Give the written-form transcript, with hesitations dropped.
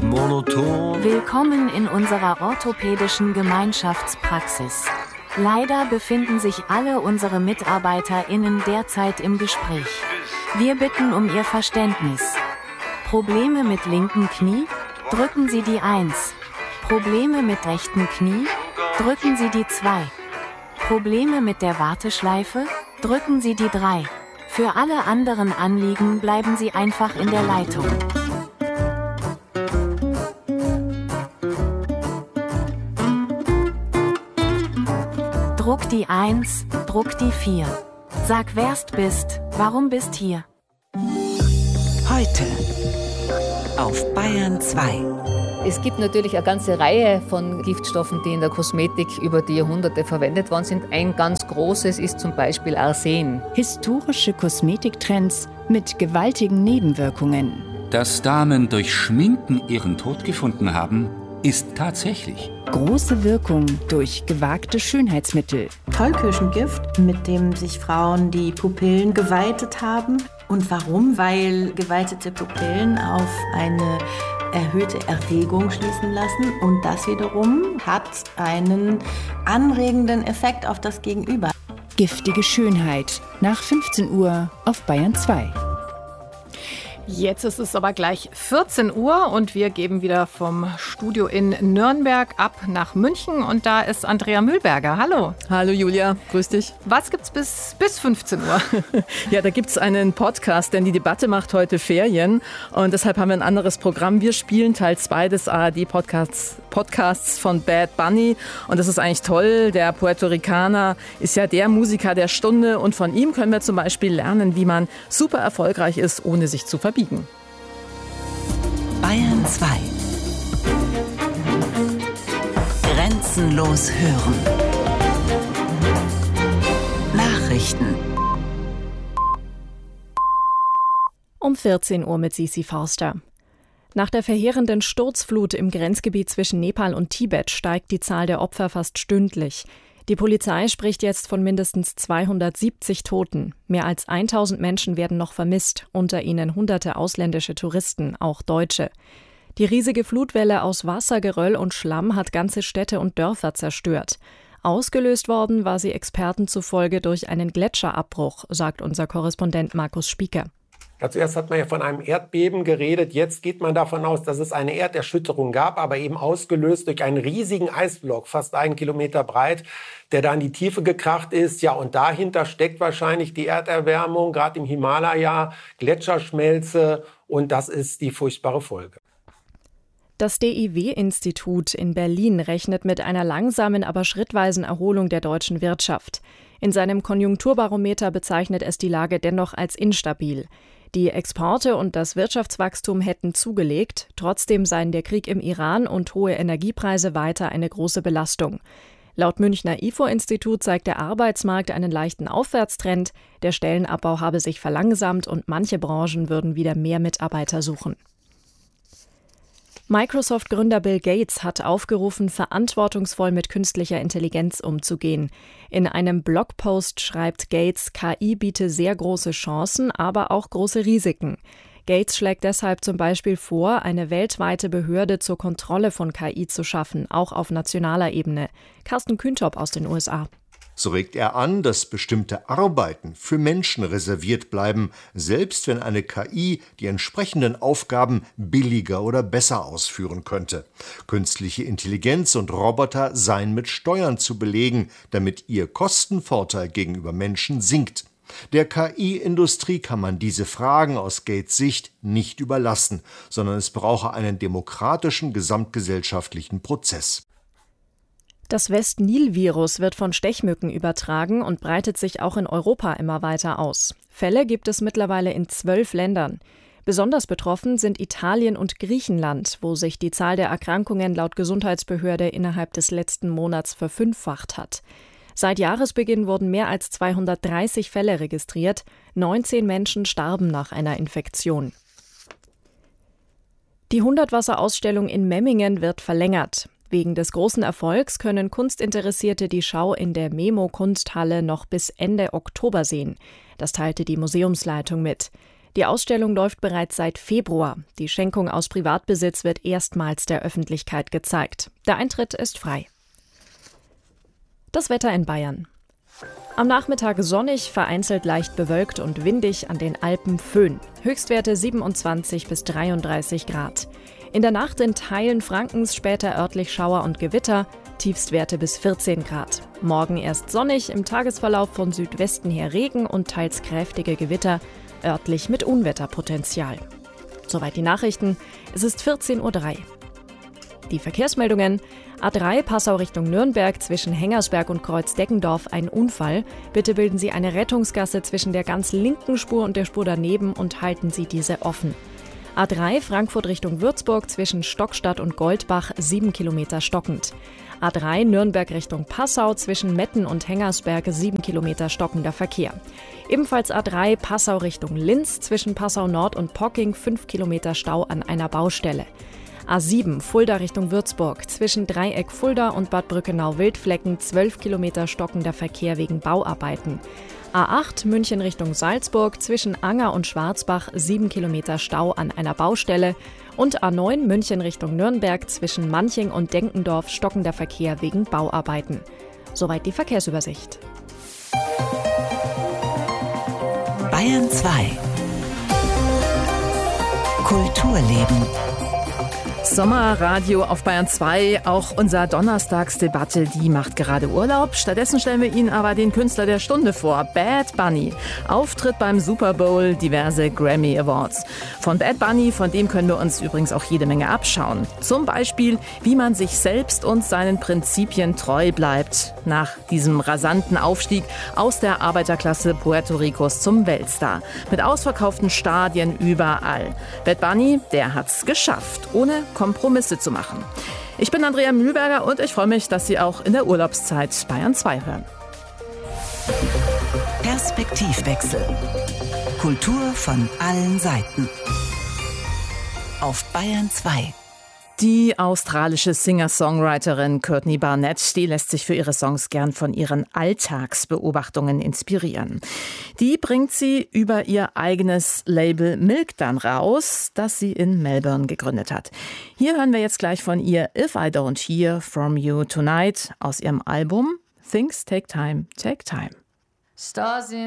monoton. Willkommen in unserer orthopädischen Gemeinschaftspraxis. Leider befinden sich alle unsere MitarbeiterInnen derzeit im Gespräch. Wir bitten um Ihr Verständnis. Probleme mit linkem Knie? Drücken Sie die 1. Probleme mit rechtem Knie? Drücken Sie die 2. Probleme mit der Warteschleife? Drücken Sie die 3. Für alle anderen Anliegen bleiben Sie einfach in der Leitung. Druck die 1, Druck die 4. Sag, wer's bist, warum bist hier? Heute auf Bayern 2. Es gibt natürlich eine ganze Reihe von Giftstoffen, die in der Kosmetik über die Jahrhunderte verwendet worden sind. Ein ganz großes ist zum Beispiel Arsen. Historische Kosmetiktrends mit gewaltigen Nebenwirkungen. Dass Damen durch Schminken ihren Tod gefunden haben, ist tatsächlich. Große Wirkung durch gewagte Schönheitsmittel. Tollkirschengift, mit dem sich Frauen die Pupillen geweitet haben. Und warum? Weil geweitete Pupillen auf eine erhöhte Erregung schließen lassen. Und das wiederum hat einen anregenden Effekt auf das Gegenüber. Giftige Schönheit. Nach 15 Uhr auf Bayern 2. Jetzt ist es aber gleich 14 Uhr und wir geben wieder vom Studio in Nürnberg ab nach München. Und da ist Andrea Mühlberger. Hallo. Hallo Julia, grüß dich. Was gibt's bis 15 Uhr? Ja, da gibt's einen Podcast, denn die Debatte macht heute Ferien. Und deshalb haben wir ein anderes Programm. Wir spielen Teil 2 des ARD-Podcasts von Bad Bunny. Und das ist eigentlich toll. Der Puerto Ricaner ist ja der Musiker der Stunde. Und von ihm können wir zum Beispiel lernen, wie man super erfolgreich ist, ohne sich zu verbiegen. Bayern 2. Grenzenlos hören. Nachrichten. Um 14 Uhr mit Sisi Forster. Nach der verheerenden Sturzflut im Grenzgebiet zwischen Nepal und Tibet steigt die Zahl der Opfer fast stündlich. Die Polizei spricht jetzt von mindestens 270 Toten. Mehr als 1000 Menschen werden noch vermisst, unter ihnen hunderte ausländische Touristen, auch Deutsche. Die riesige Flutwelle aus Wasser, Geröll und Schlamm hat ganze Städte und Dörfer zerstört. Ausgelöst worden war sie Experten zufolge durch einen Gletscherabbruch, sagt unser Korrespondent Markus Spieker. Ja, zuerst hat man ja von einem Erdbeben geredet. Jetzt geht man davon aus, dass es eine Erderschütterung gab, aber eben ausgelöst durch einen riesigen Eisblock, fast 1 Kilometer breit, der da in die Tiefe gekracht ist. Ja, und dahinter steckt wahrscheinlich die Erderwärmung, gerade im Himalaya, Gletscherschmelze, und das ist die furchtbare Folge. Das DIW-Institut in Berlin rechnet mit einer langsamen, aber schrittweisen Erholung der deutschen Wirtschaft. In seinem Konjunkturbarometer bezeichnet es die Lage dennoch als instabil. Die Exporte und das Wirtschaftswachstum hätten zugelegt, trotzdem seien der Krieg im Iran und hohe Energiepreise weiter eine große Belastung. Laut Münchner IFO-Institut zeigt der Arbeitsmarkt einen leichten Aufwärtstrend, der Stellenabbau habe sich verlangsamt und manche Branchen würden wieder mehr Mitarbeiter suchen. Microsoft-Gründer Bill Gates hat aufgerufen, verantwortungsvoll mit künstlicher Intelligenz umzugehen. In einem Blogpost schreibt Gates, KI biete sehr große Chancen, aber auch große Risiken. Gates schlägt deshalb zum Beispiel vor, eine weltweite Behörde zur Kontrolle von KI zu schaffen, auch auf nationaler Ebene. Carsten Kühntop aus den USA. So regt er an, dass bestimmte Arbeiten für Menschen reserviert bleiben, selbst wenn eine KI die entsprechenden Aufgaben billiger oder besser ausführen könnte. Künstliche Intelligenz und Roboter seien mit Steuern zu belegen, damit ihr Kostenvorteil gegenüber Menschen sinkt. Der KI-Industrie kann man diese Fragen aus Gates Sicht nicht überlassen, sondern es brauche einen demokratischen gesamtgesellschaftlichen Prozess. Das West-Nil-Virus wird von Stechmücken übertragen und breitet sich auch in Europa immer weiter aus. Fälle gibt es mittlerweile in 12 Ländern. Besonders betroffen sind Italien und Griechenland, wo sich die Zahl der Erkrankungen laut Gesundheitsbehörde innerhalb des letzten Monats verfünffacht hat. Seit Jahresbeginn wurden mehr als 230 Fälle registriert. 19 Menschen starben nach einer Infektion. Die 100-Wasser-Ausstellung in Memmingen wird verlängert. Wegen des großen Erfolgs können Kunstinteressierte die Schau in der Memo-Kunsthalle noch bis Ende Oktober sehen. Das teilte die Museumsleitung mit. Die Ausstellung läuft bereits seit Februar. Die Schenkung aus Privatbesitz wird erstmals der Öffentlichkeit gezeigt. Der Eintritt ist frei. Das Wetter in Bayern. Am Nachmittag sonnig, vereinzelt leicht bewölkt und windig, an den Alpen Föhn. Höchstwerte 27 bis 33 Grad. In der Nacht in Teilen Frankens später örtlich Schauer und Gewitter, Tiefstwerte bis 14 Grad. Morgen erst sonnig, im Tagesverlauf von Südwesten her Regen und teils kräftige Gewitter, örtlich mit Unwetterpotenzial. Soweit die Nachrichten. Es ist 14:03 Uhr. Die Verkehrsmeldungen. A3 Passau Richtung Nürnberg zwischen Hengersberg und Kreuz-Deckendorf ein Unfall. Bitte bilden Sie eine Rettungsgasse zwischen der ganz linken Spur und der Spur daneben und halten Sie diese offen. A3 Frankfurt Richtung Würzburg zwischen Stockstadt und Goldbach 7 Kilometer stockend. A3 Nürnberg Richtung Passau zwischen Metten und Hengersberg 7 Kilometer stockender Verkehr. Ebenfalls A3 Passau Richtung Linz zwischen Passau Nord und Pocking 5 Kilometer Stau an einer Baustelle. A7 Fulda Richtung Würzburg zwischen Dreieck Fulda und Bad Brückenau-Wildflecken 12 Kilometer stockender Verkehr wegen Bauarbeiten. A8 München Richtung Salzburg zwischen Anger und Schwarzbach 7 Kilometer Stau an einer Baustelle und A9 München Richtung Nürnberg zwischen Manching und Denkendorf stockender Verkehr wegen Bauarbeiten. Soweit die Verkehrsübersicht. Bayern 2 Kulturleben. Sommerradio auf Bayern 2, auch unser Donnerstagsdebatte, die macht gerade Urlaub. Stattdessen stellen wir Ihnen aber den Künstler der Stunde vor, Bad Bunny. Auftritt beim Super Bowl, diverse Grammy Awards. Von Bad Bunny, von dem können wir uns übrigens auch jede Menge abschauen. Zum Beispiel, wie man sich selbst und seinen Prinzipien treu bleibt. Nach diesem rasanten Aufstieg aus der Arbeiterklasse Puerto Ricos zum Weltstar. Mit ausverkauften Stadien überall. Bad Bunny, der hat's geschafft, ohne Kompromisse zu machen. Ich bin Andrea Mühlberger und ich freue mich, dass Sie auch in der Urlaubszeit Bayern 2 hören. Perspektivwechsel. Kultur von allen Seiten. Auf Bayern 2. Die australische Singer-Songwriterin Courtney Barnett, die lässt sich für ihre Songs gern von ihren Alltagsbeobachtungen inspirieren. Die bringt sie über ihr eigenes Label Milk dann raus, das sie in Melbourne gegründet hat. Hier hören wir jetzt gleich von ihr If I Don't Hear From You Tonight aus ihrem Album Things Take Time, Take Time. Stars in